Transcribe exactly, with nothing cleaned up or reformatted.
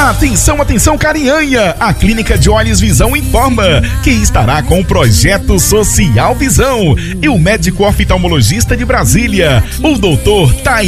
Atenção, atenção, Carinhanha! A Clínica de Olhos Visão informa que estará com o projeto Social Visão e o médico oftalmologista de Brasília, o doutor Tai